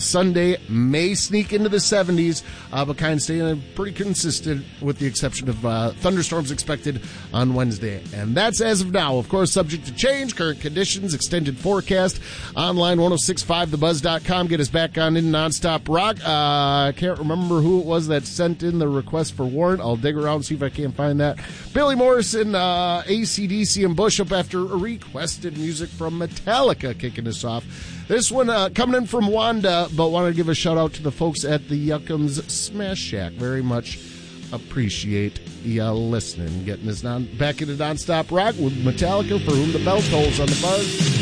Sunday may sneak into the 70s, but kind of staying pretty consistent with the exception of thunderstorms expected on Wednesday. And that's as of now. Of course, subject to change, current conditions, extended forecast. Online, 1065thebuzz.com. Get us back on in Nonstop Rock. I can't remember who it was that sent in the request for Warrant. I'll dig around and see if I can't find that. Billy Morrison, AC/DC, and Bush up after requested music from Metallica kicking us off. This one coming in from Wanda, but want to give a shout out to the folks at the Yuckums Smash Shack. Very much appreciate you listening. Getting us back into Nonstop Rock with Metallica, For Whom the Bell Tolls on the Buzz.